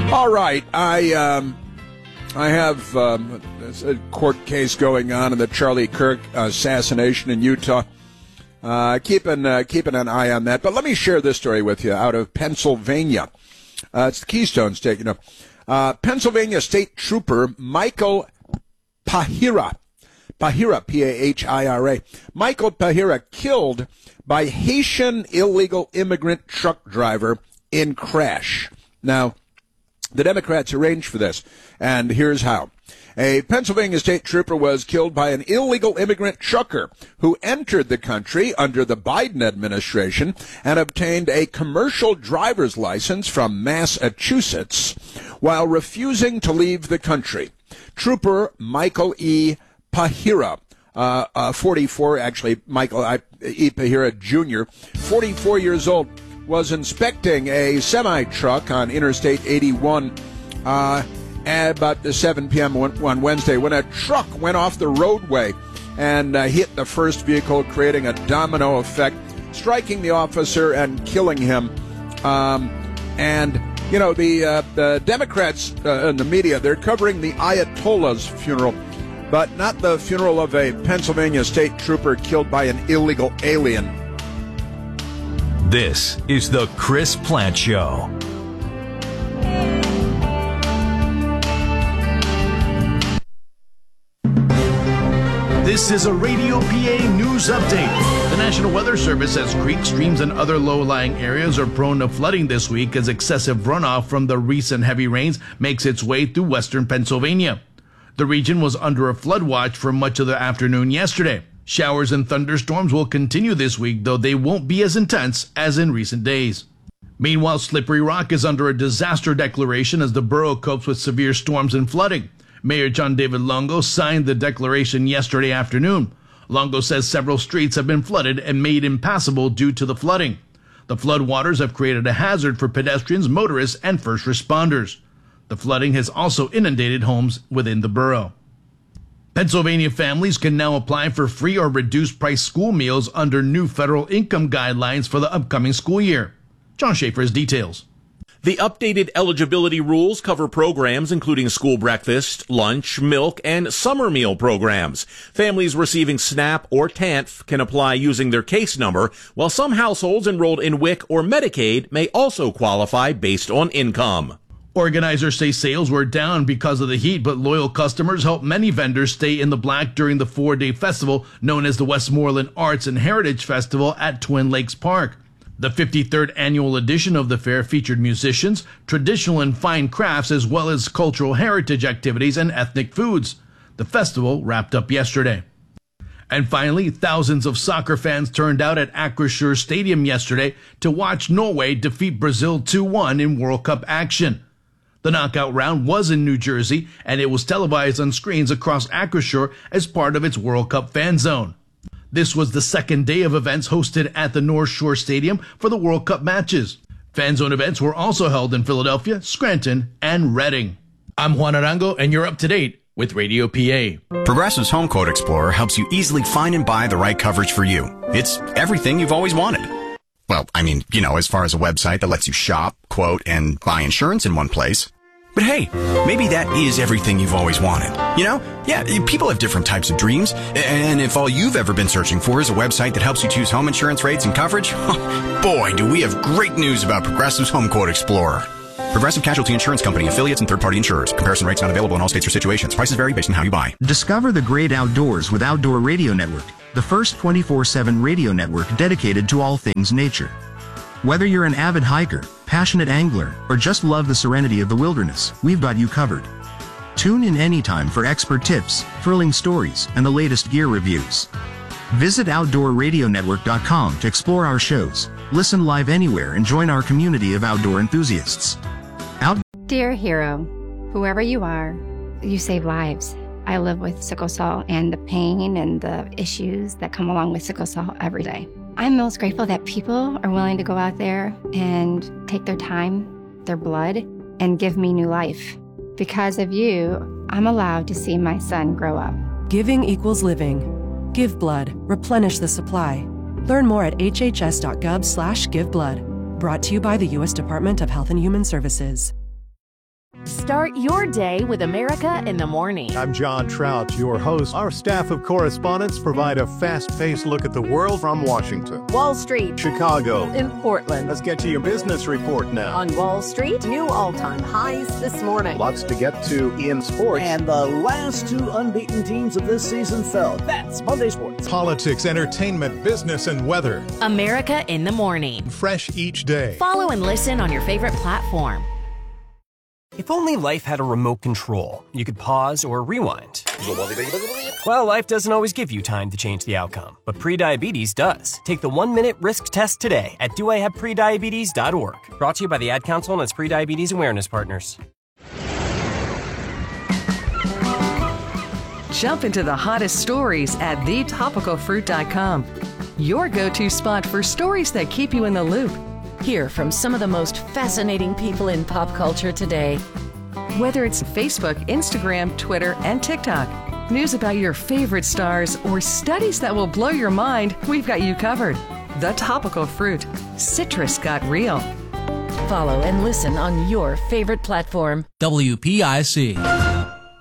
All right, I have a court case going on in the Charlie Kirk assassination in Utah. Keeping an eye on that. But let me share this story with you out of Pennsylvania. It's the Keystone State, Pennsylvania State Trooper Michael Pahira, P-A-H-I-R-A. Michael Pahira killed by Haitian illegal immigrant truck driver in crash. Now, the Democrats arranged for this, and here's how. A Pennsylvania state trooper was killed by an illegal immigrant trucker who entered the country under the Biden administration and obtained a commercial driver's license from Massachusetts while refusing to leave the country. Trooper Michael E. Pahira, 44, actually, Michael E. Pahira Jr., 44 years old, was inspecting a semi-truck on Interstate 81 at about 7 p.m. on Wednesday when a truck went off the roadway and hit the first vehicle, creating a domino effect, striking the officer and killing him. The Democrats and the media, they're covering the Ayatollah's funeral, but not the funeral of a Pennsylvania state trooper killed by an illegal alien. This is the Chris Plante Show. This is a Radio PA news update. The National Weather Service says creeks, streams, and other low-lying areas are prone to flooding this week as excessive runoff from the recent heavy rains makes its way through western Pennsylvania. The region was under a flood watch for much of the afternoon yesterday. Showers and thunderstorms will continue this week, though they won't be as intense as in recent days. Meanwhile, Slippery Rock is under a disaster declaration as the borough copes with severe storms and flooding. Mayor John David Longo signed the declaration yesterday afternoon. Longo says several streets have been flooded and made impassable due to the flooding. The floodwaters have created a hazard for pedestrians, motorists, and first responders. The flooding has also inundated homes within the borough. Pennsylvania families can now apply for free or reduced price school meals under new federal income guidelines for the upcoming school year. John Schaefer has details. The updated eligibility rules cover programs including school breakfast, lunch, milk, and summer meal programs. Families receiving SNAP or TANF can apply using their case number, while some households enrolled in WIC or Medicaid may also qualify based on income. Organizers say sales were down because of the heat, but loyal customers helped many vendors stay in the black during the 4-day festival known as the Westmoreland Arts and Heritage Festival at Twin Lakes Park. The 53rd annual edition of the fair featured musicians, traditional and fine crafts, as well as cultural heritage activities and ethnic foods. The festival wrapped up yesterday. And finally, thousands of soccer fans turned out at Akershus Stadium yesterday to watch Norway defeat Brazil 2-1 in World Cup action. The knockout round was in New Jersey, and it was televised on screens across Akershus as part of its World Cup fan zone. This was the second day of events hosted at the North Shore Stadium for the World Cup matches. Fan zone events were also held in Philadelphia, Scranton, and Reading. I'm Juan Arango, and you're up to date with Radio PA. Progressive's Home Quote Explorer helps you easily find and buy the right coverage for you. It's everything you've always wanted. Well, as far as a website that lets you shop, quote, and buy insurance in one place. But hey, maybe that is everything you've always wanted. Yeah, people have different types of dreams. And if all you've ever been searching for is a website that helps you choose home insurance rates and coverage, boy, do we have great news about Progressive's Home Quote Explorer. Progressive Casualty Insurance Company, affiliates, and third-party insurers. Comparison rates not available in all states or situations. Prices vary based on how you buy. Discover the great outdoors with Outdoor Radio Network, the first 24/7 radio network dedicated to all things nature. Whether you're an avid hiker, passionate angler, or just love the serenity of the wilderness, we've got you covered. Tune in anytime for expert tips, thrilling stories, and the latest gear reviews. Visit OutdoorRadioNetwork.com to explore our shows, listen live anywhere, and join our community of outdoor enthusiasts. Dear hero, whoever you are, you save lives. I live with sickle cell and the pain and the issues that come along with sickle cell every day. I'm most grateful that people are willing to go out there and take their time, their blood, and give me new life. Because of you, I'm allowed to see my son grow up. Giving equals living. Give blood. Replenish the supply. Learn more at hhs.gov/giveblood. Brought to you by the U.S. Department of Health and Human Services. Start your day with America in the Morning. I'm John Trout, your host. Our staff of correspondents provide a fast-paced look at the world from Washington, Wall Street, Chicago, in Portland. Let's get to your business report now. On Wall Street, new all-time highs this morning. Lots to get to in sports. And the last two unbeaten teams of this season fell. That's Monday Sports. Politics, entertainment, business, and weather. America in the Morning. Fresh each day. Follow and listen on your favorite platform. If only life had a remote control, you could pause or rewind. Well, life doesn't always give you time to change the outcome, but prediabetes does. Take the 1-minute risk test today at doihaveprediabetes.org. Brought to you by the Ad Council and its prediabetes awareness partners. Jump into the hottest stories at thetopicalfruit.com. Your go-to spot for stories that keep you in the loop. Hear from some of the most fascinating people in pop culture today. Whether it's Facebook, Instagram, Twitter, and TikTok, news about your favorite stars, or studies that will blow your mind, we've got you covered. The Topical Fruit. Citrus got real. Follow and listen on your favorite platform. WPIC.